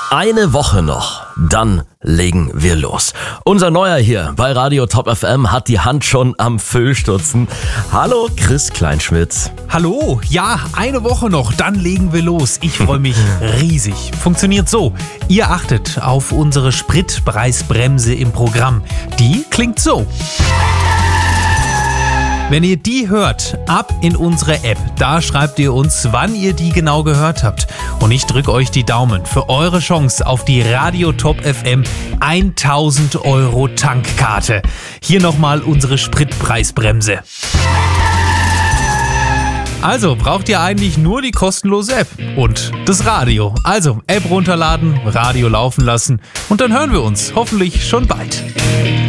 Eine Woche noch, dann legen wir los. Unser Neuer hier bei Radio Top FM hat die Hand schon am Füllstutzen. Hallo Chris Kleinschmidt. Hallo, ja, eine Woche noch, dann legen wir los. Ich freue mich riesig. Funktioniert so, ihr achtet auf unsere Spritpreisbremse im Programm. Die klingt so. Wenn ihr die hört, ab in unsere App. Da schreibt ihr uns, wann ihr die genau gehört habt. Und ich drücke euch die Daumen für eure Chance auf die Radio Top FM 1000 € Tankkarte. Hier nochmal unsere Spritpreisbremse. Also braucht ihr eigentlich nur die kostenlose App und das Radio. Also App runterladen, Radio laufen lassen und dann hören wir uns hoffentlich schon bald.